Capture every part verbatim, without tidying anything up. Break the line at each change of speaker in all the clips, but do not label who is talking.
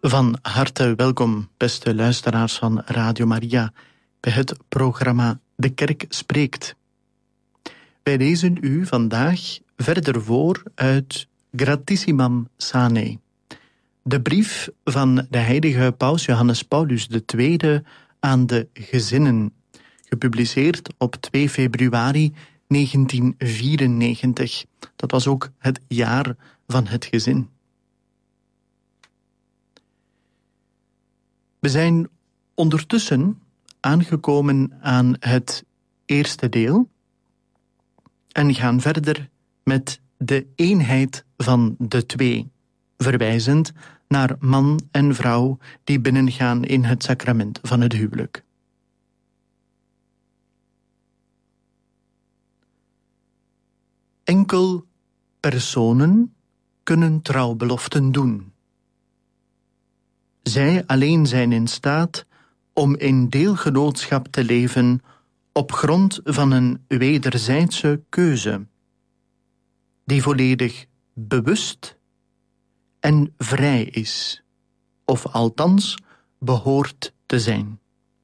Van harte welkom, beste luisteraars van Radio Maria, bij het programma De Kerk Spreekt. Wij lezen u vandaag verder voor uit Gratissimam Sane, de brief van de heilige paus Johannes Paulus de Tweede aan de gezinnen, gepubliceerd op twee februari negentien vierennegentig. Dat was ook het jaar van het gezin. We zijn ondertussen aangekomen aan het eerste deel en gaan verder met de eenheid van de twee, verwijzend naar man en vrouw die binnengaan in het sacrament van het huwelijk. Enkel personen kunnen trouwbeloften doen. Zij alleen zijn in staat om in deelgenootschap te leven op grond van een wederzijdse keuze, die volledig bewust en vrij is, of althans behoort te zijn.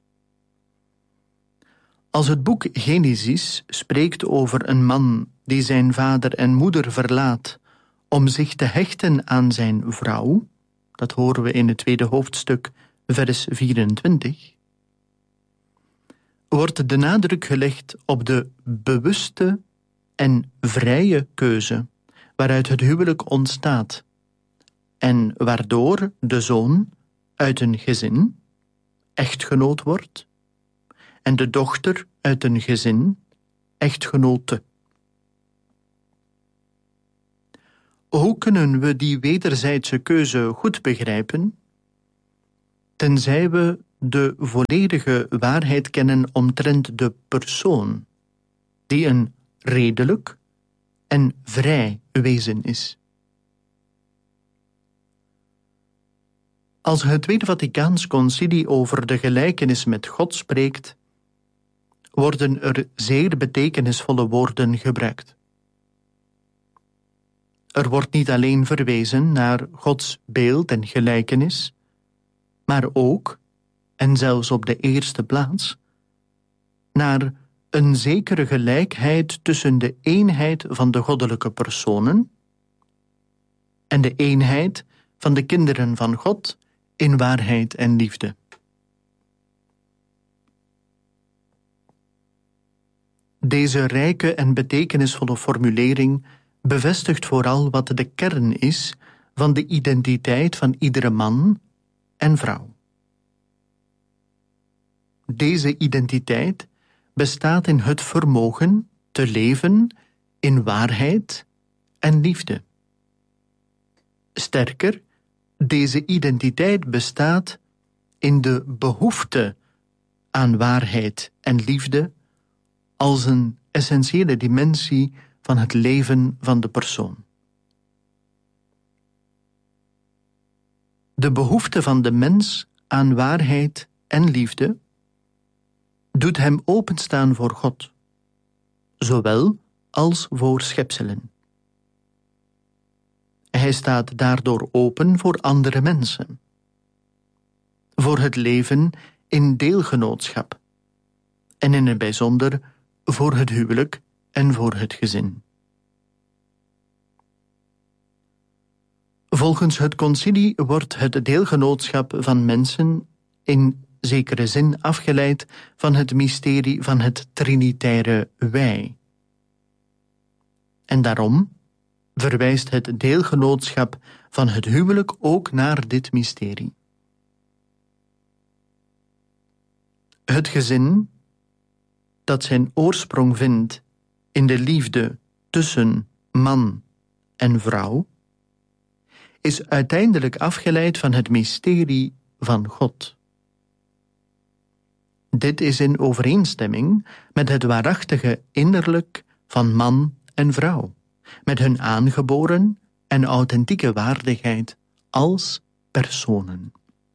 Als het boek Genesis spreekt over een man die zijn vader en moeder verlaat om zich te hechten aan zijn vrouw, dat horen we in het tweede hoofdstuk, vers vierentwintig, wordt de nadruk gelegd op de bewuste en vrije keuze waaruit het huwelijk ontstaat en waardoor de zoon uit een gezin echtgenoot wordt en de dochter uit een gezin echtgenote. Hoe kunnen we die wederzijdse keuze goed begrijpen? Tenzij we de volledige waarheid kennen omtrent de persoon, die een redelijk en vrij wezen is. Als het Tweede Vaticaans Concilie over de gelijkenis met God spreekt, worden er zeer betekenisvolle woorden gebruikt. Er wordt niet alleen verwezen naar Gods beeld en gelijkenis, maar ook, en zelfs op de eerste plaats, naar een zekere gelijkheid tussen de eenheid van de goddelijke personen en de eenheid van de kinderen van God in waarheid en liefde. Deze rijke en betekenisvolle formulering bevestigt vooral wat de kern is van de identiteit van iedere man en vrouw. Deze identiteit bestaat in het vermogen te leven in waarheid en liefde. Sterker, deze identiteit bestaat in de behoefte aan waarheid en liefde als een essentiële dimensie van het leven van de persoon. De behoefte van de mens aan waarheid en liefde doet hem openstaan voor God, zowel als voor schepselen. Hij staat daardoor open voor andere mensen, voor het leven in deelgenootschap en in het bijzonder voor het huwelijk en voor het gezin. Volgens het concilie wordt het deelgenootschap van mensen in zekere zin afgeleid van het mysterie van het trinitaire wij. En daarom verwijst het deelgenootschap van het huwelijk ook naar dit mysterie. Het gezin, dat zijn oorsprong vindt in de liefde tussen man en vrouw, is uiteindelijk afgeleid van het mysterie van God. Dit is in overeenstemming met het waarachtige innerlijk van man en vrouw, met hun aangeboren en authentieke waardigheid als personen.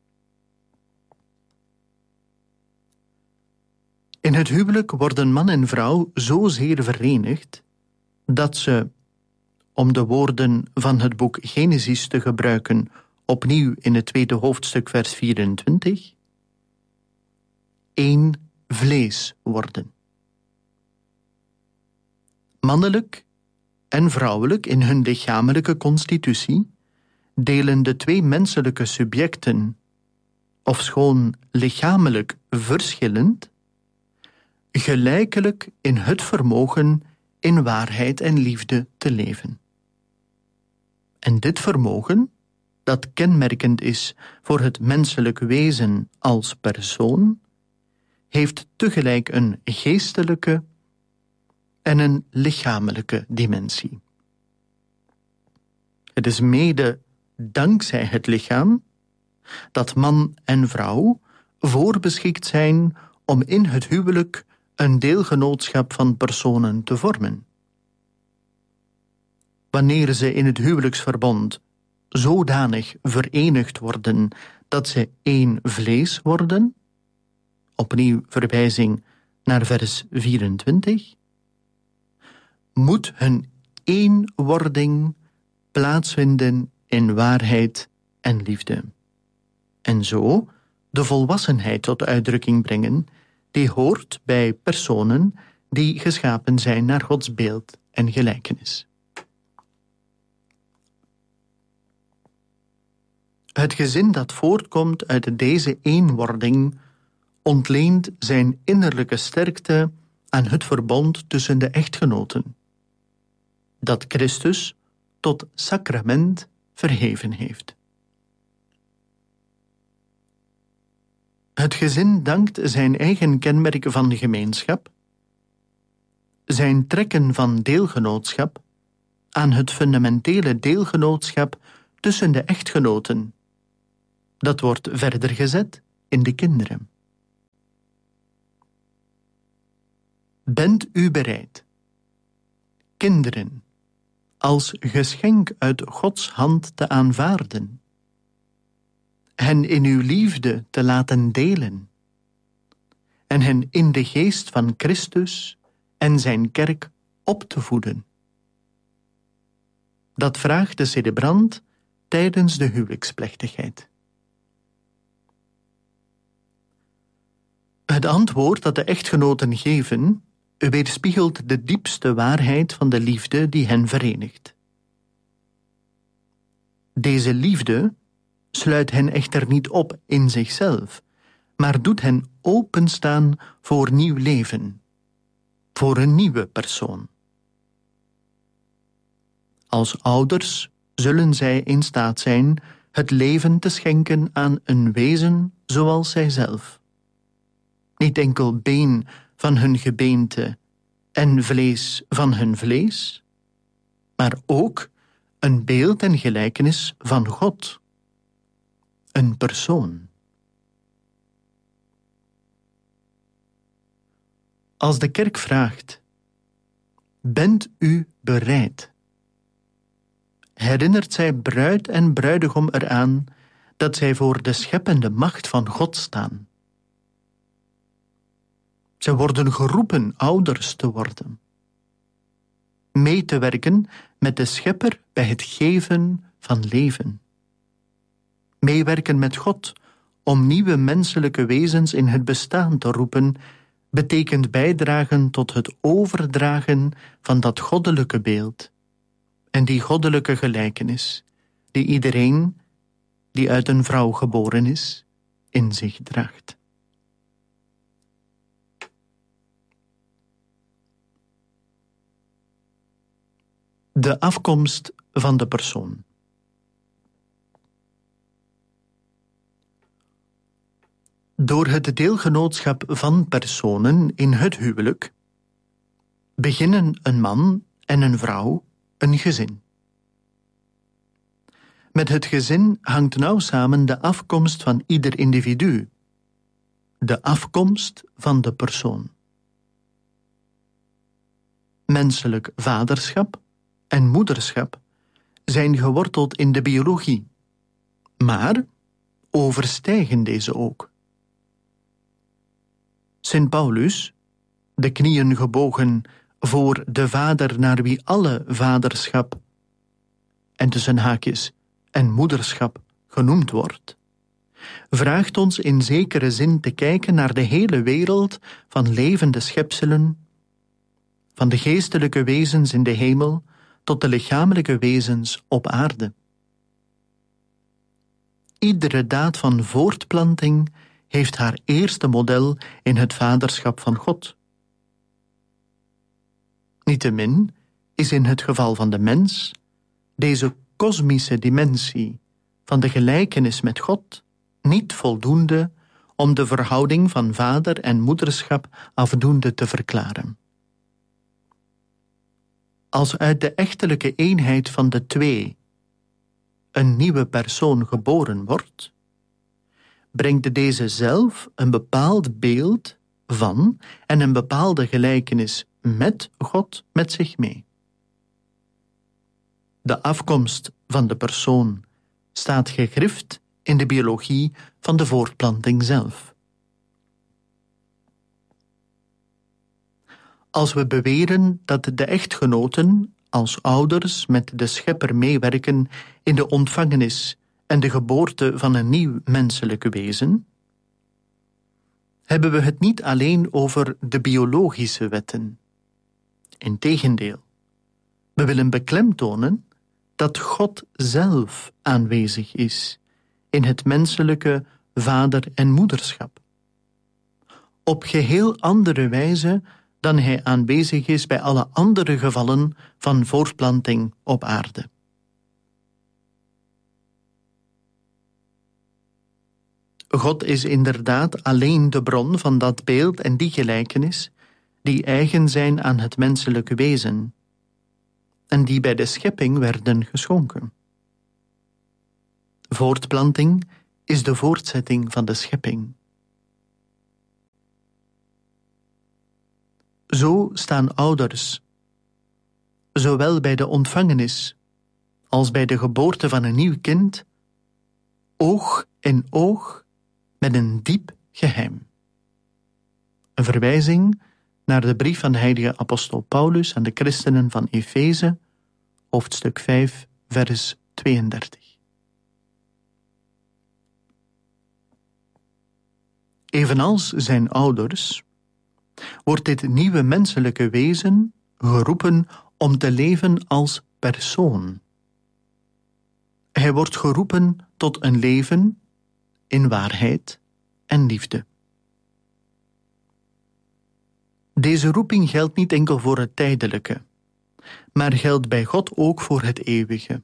In het huwelijk worden man en vrouw zozeer verenigd dat ze, om de woorden van het boek Genesis te gebruiken, opnieuw in het tweede hoofdstuk, vers vierentwintig. Eén vlees worden. Mannelijk en vrouwelijk in hun lichamelijke constitutie delen de twee menselijke subjecten, ofschoon lichamelijk verschillend, gelijkelijk in het vermogen in waarheid en liefde te leven. En dit vermogen, dat kenmerkend is voor het menselijk wezen als persoon, heeft tegelijk een geestelijke en een lichamelijke dimensie. Het is mede dankzij het lichaam dat man en vrouw voorbeschikt zijn om in het huwelijk een deelgenootschap van personen te vormen. Wanneer ze in het huwelijksverbond zodanig verenigd worden dat ze één vlees worden, opnieuw verwijzing naar vers vierentwintig, moet hun eenwording plaatsvinden in waarheid en liefde. En zo de volwassenheid tot uitdrukking brengen die hoort bij personen die geschapen zijn naar Gods beeld en gelijkenis. Het gezin dat voortkomt uit deze eenwording ontleent zijn innerlijke sterkte aan het verbond tussen de echtgenoten, dat Christus tot sacrament verheven heeft. Het gezin dankt zijn eigen kenmerken van gemeenschap, zijn trekken van deelgenootschap, aan het fundamentele deelgenootschap tussen de echtgenoten. Dat wordt verder gezet in de kinderen. Bent u bereid, kinderen, als geschenk uit Gods hand te aanvaarden, hen in uw liefde te laten delen en hen in de geest van Christus en zijn kerk op te voeden? Dat vraagt de celebrant tijdens de huwelijksplechtigheid. Het antwoord dat de echtgenoten geven weerspiegelt de diepste waarheid van de liefde die hen verenigt. Deze liefde sluit hen echter niet op in zichzelf, maar doet hen openstaan voor nieuw leven, voor een nieuwe persoon. Als ouders zullen zij in staat zijn het leven te schenken aan een wezen zoals zijzelf. Niet enkel been van hun gebeente en vlees van hun vlees, maar ook een beeld en gelijkenis van God, een persoon. Als de kerk vraagt, bent u bereid? Herinnert zij bruid en bruidegom eraan dat zij voor de scheppende macht van God staan. Zij worden geroepen ouders te worden, mee te werken met de Schepper bij het geven van leven. Meewerken met God om nieuwe menselijke wezens in het bestaan te roepen, betekent bijdragen tot het overdragen van dat goddelijke beeld en die goddelijke gelijkenis die iedereen die uit een vrouw geboren is, in zich draagt. De afkomst van de persoon. Door het deelgenootschap van personen in het huwelijk beginnen een man en een vrouw een gezin. Met het gezin hangt nauw samen de afkomst van ieder individu, de afkomst van de persoon. Menselijk vaderschap en moederschap zijn geworteld in de biologie, maar overstijgen deze ook. Sint Paulus, de knieën gebogen voor de Vader naar wie alle vaderschap en tussen haakjes en moederschap genoemd wordt, vraagt ons in zekere zin te kijken naar de hele wereld van levende schepselen, van de geestelijke wezens in de hemel tot de lichamelijke wezens op aarde. Iedere daad van voortplanting heeft haar eerste model in het vaderschap van God. Niettemin is in het geval van de mens deze kosmische dimensie van de gelijkenis met God niet voldoende om de verhouding van vader en moederschap afdoende te verklaren. Als uit de echtelijke eenheid van de twee een nieuwe persoon geboren wordt, brengt deze zelf een bepaald beeld van en een bepaalde gelijkenis met God met zich mee. De afkomst van de persoon staat gegrift in de biologie van de voortplanting zelf. Als we beweren dat de echtgenoten als ouders met de schepper meewerken in de ontvangenis en de geboorte van een nieuw menselijk wezen, hebben we het niet alleen over de biologische wetten. Integendeel, we willen beklemtonen dat God zelf aanwezig is in het menselijke vader- en moederschap. Op geheel andere wijze dan hij aanwezig is bij alle andere gevallen van voortplanting op aarde. God is inderdaad alleen de bron van dat beeld en die gelijkenis die eigen zijn aan het menselijke wezen en die bij de schepping werden geschonken. Voortplanting is de voortzetting van de schepping. Zo staan ouders, zowel bij de ontvangenis als bij de geboorte van een nieuw kind, oog in oog met een diep geheim. Een verwijzing naar de brief van de heilige apostel Paulus aan de christenen van Efeze, hoofdstuk vijf, vers tweeëndertig. Evenals zijn ouders wordt dit nieuwe menselijke wezen geroepen om te leven als persoon. Hij wordt geroepen tot een leven in waarheid en liefde. Deze roeping geldt niet enkel voor het tijdelijke, maar geldt bij God ook voor het eeuwige.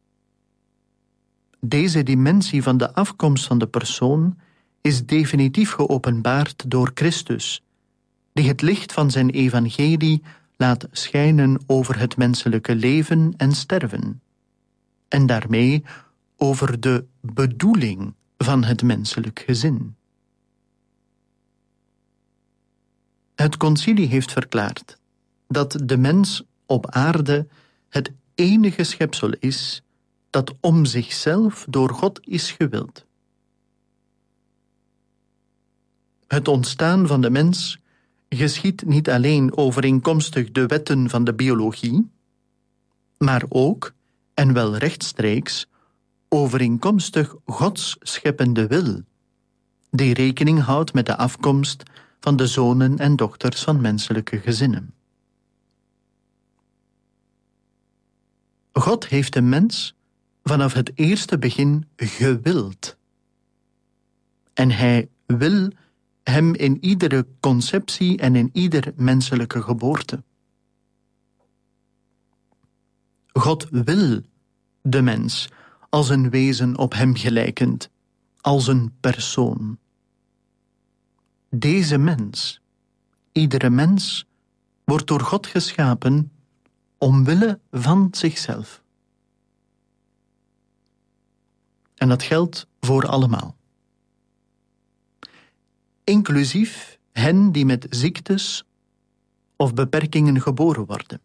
Deze dimensie van de afkomst van de persoon is definitief geopenbaard door Christus, die het licht van zijn evangelie laat schijnen over het menselijke leven en sterven, en daarmee over de bedoeling van het menselijk gezin. Het concilie heeft verklaard dat de mens op aarde het enige schepsel is dat om zichzelf door God is gewild. Het ontstaan van de mens geschiedt niet alleen overeenkomstig de wetten van de biologie, maar ook, en wel rechtstreeks, overeenkomstig Gods scheppende wil, die rekening houdt met de afkomst van de zonen en dochters van menselijke gezinnen. God heeft de mens vanaf het eerste begin gewild. En hij wil hem in iedere conceptie en in ieder menselijke geboorte. God wil de mens als een wezen op hem gelijkend, als een persoon. Deze mens, iedere mens, wordt door God geschapen omwille van zichzelf. En dat geldt voor allemaal. Inclusief hen die met ziektes of beperkingen geboren worden.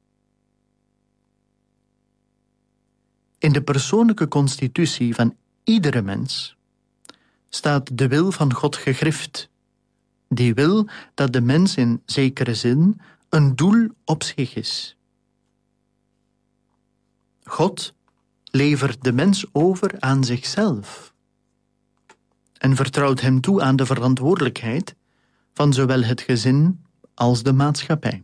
In de persoonlijke constitutie van iedere mens staat de wil van God gegrift. Die wil dat de mens in zekere zin een doel op zich is. God, levert de mens over aan zichzelf en vertrouwt hem toe aan de verantwoordelijkheid van zowel het gezin als de maatschappij.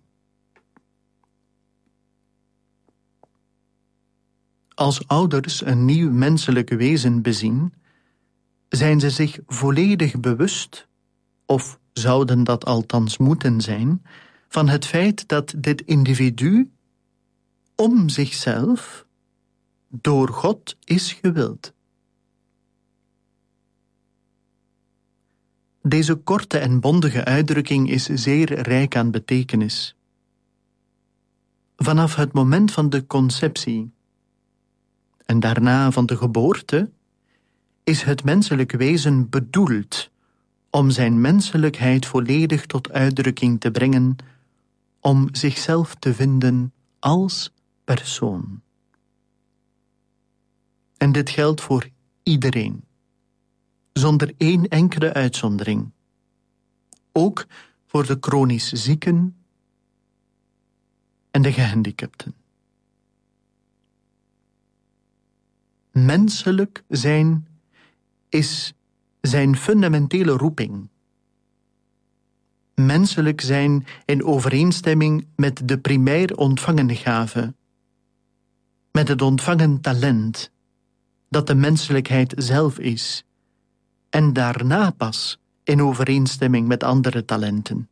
Als ouders een nieuw menselijk wezen bezien, zijn ze zich volledig bewust, of zouden dat althans moeten zijn, van het feit dat dit individu om zichzelf door God is gewild. Deze korte en bondige uitdrukking is zeer rijk aan betekenis. Vanaf het moment van de conceptie en daarna van de geboorte is het menselijk wezen bedoeld om zijn menselijkheid volledig tot uitdrukking te brengen, om zichzelf te vinden als persoon. En dit geldt voor iedereen, zonder één enkele uitzondering. Ook voor de chronisch zieken en de gehandicapten. Menselijk zijn is zijn fundamentele roeping. Menselijk zijn in overeenstemming met de primair ontvangen gave, met het ontvangen talent, dat de menselijkheid zelf is, en daarna pas in overeenstemming met andere talenten.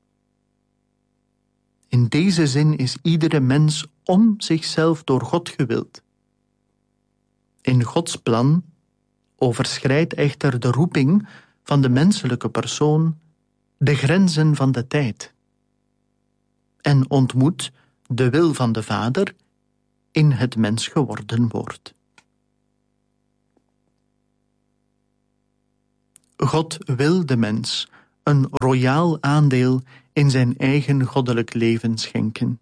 In deze zin is iedere mens om zichzelf door God gewild. In Gods plan overschrijdt echter de roeping van de menselijke persoon de grenzen van de tijd en ontmoet de wil van de Vader in het mens geworden woord. God wil de mens een royaal aandeel in zijn eigen goddelijk leven schenken.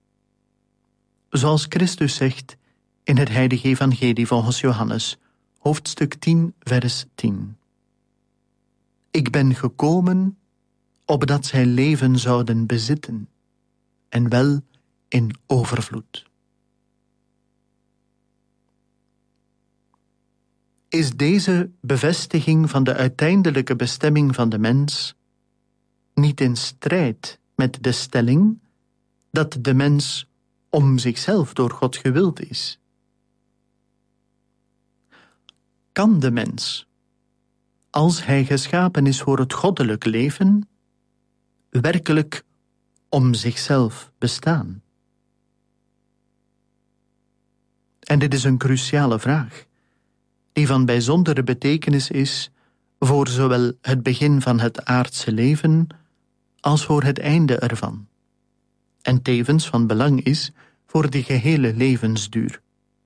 Zoals Christus zegt in het heilige evangelie volgens Johannes, hoofdstuk tien, vers tien. Ik ben gekomen opdat zij leven zouden bezitten, en wel in overvloed. Is deze bevestiging van de uiteindelijke bestemming van de mens niet in strijd met de stelling dat de mens om zichzelf door God gewild is? Kan de mens, als hij geschapen is voor het goddelijk leven, werkelijk om zichzelf bestaan? En dit is een cruciale vraag, die van bijzondere betekenis is voor zowel het begin van het aardse leven als voor het einde ervan, en tevens van belang is voor de gehele levensduur.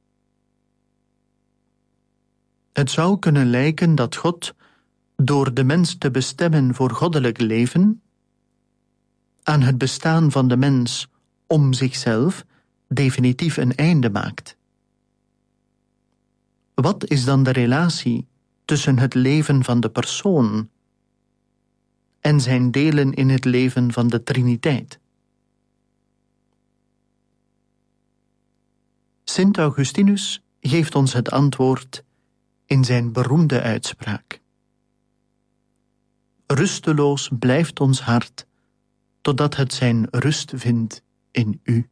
Het zou kunnen lijken dat God, door de mens te bestemmen voor goddelijk leven, aan het bestaan van de mens om zichzelf definitief een einde maakt. Wat is dan de relatie tussen het leven van de persoon en zijn delen in het leven van de Triniteit? Sint Augustinus geeft ons het antwoord in zijn beroemde uitspraak. Rusteloos blijft ons hart, totdat het zijn rust vindt in u.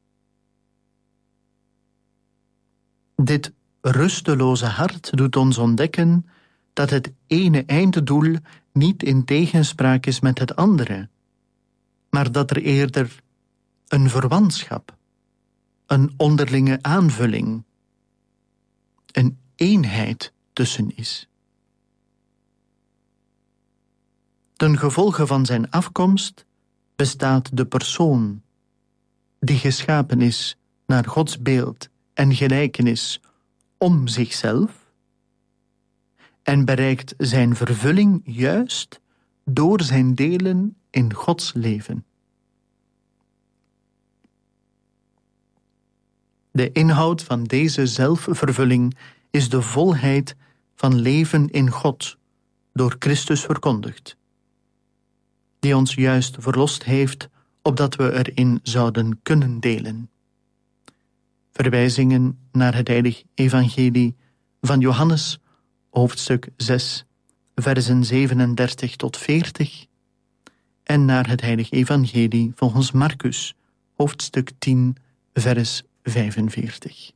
Dit rusteloze hart doet ons ontdekken dat het ene einddoel niet in tegenspraak is met het andere, maar dat er eerder een verwantschap, een onderlinge aanvulling, een eenheid tussen is. Ten gevolge van zijn afkomst bestaat de persoon, die geschapen is naar Gods beeld en gelijkenis, om zichzelf, en bereikt zijn vervulling juist door zijn delen in Gods leven. De inhoud van deze zelfvervulling is de volheid van leven in God, door Christus verkondigd, die ons juist verlost heeft, opdat we erin zouden kunnen delen. verwijzingen naar het heilig evangelie van Johannes, hoofdstuk zes, versen zevenendertig tot veertig, en naar het heilig evangelie volgens Marcus, hoofdstuk tien, vers vijfenveertig.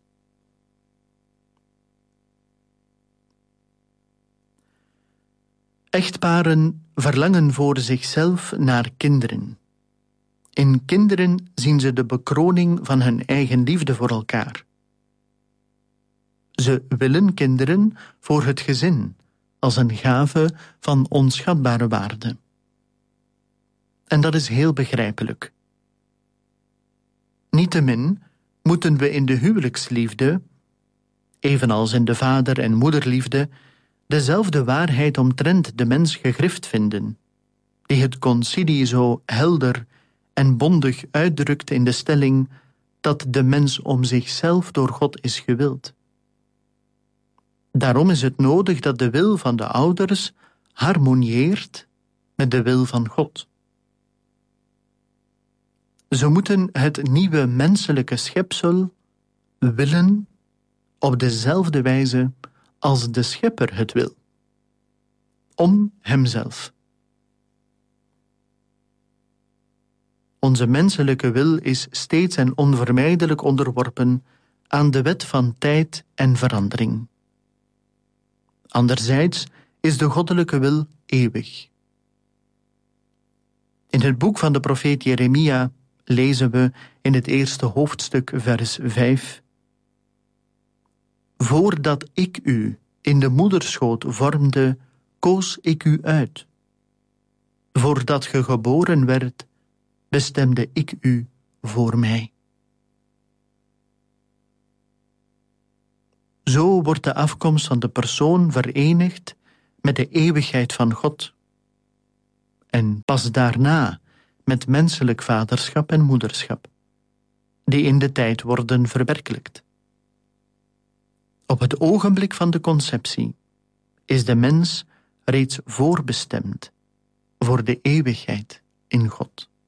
Echtparen verlangen voor zichzelf naar kinderen. In kinderen zien ze de bekroning van hun eigen liefde voor elkaar. Ze willen kinderen voor het gezin, als een gave van onschatbare waarde. En dat is heel begrijpelijk. Niettemin moeten we in de huwelijksliefde, evenals in de vader- en moederliefde, dezelfde waarheid omtrent de mens gegrift vinden, die het concilie zo helder en bondig uitdrukt in de stelling dat de mens om zichzelf door God is gewild. Daarom is het nodig dat de wil van de ouders harmonieert met de wil van God. Ze moeten het nieuwe menselijke schepsel willen op dezelfde wijze als de Schepper het wil, om Hemzelf. Onze menselijke wil is steeds en onvermijdelijk onderworpen aan de wet van tijd en verandering. Anderzijds is de goddelijke wil eeuwig. In het boek van de profeet Jeremia lezen we in het eerste hoofdstuk vers vijf: Voordat ik u in de moederschoot vormde, koos ik u uit. Voordat ge geboren werd, bestemde ik u voor mij. Zo wordt de afkomst van de persoon verenigd met de eeuwigheid van God. En pas daarna met menselijk vaderschap en moederschap, die in de tijd worden verwerkelijkt. Op het ogenblik van de conceptie is de mens reeds voorbestemd voor de eeuwigheid in God.